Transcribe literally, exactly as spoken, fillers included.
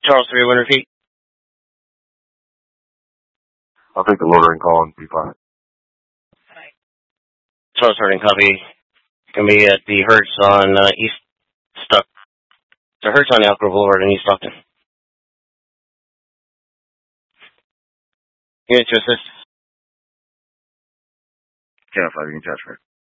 Charles three hundred feet. I'll take the loitering call and be fine. Charles Harding, copy. Gonna be at the Hertz on uh, East Stock. The Hertz on Elk Grove Boulevard in East Stockton. Unit to assist. ten oh five, you can touch me.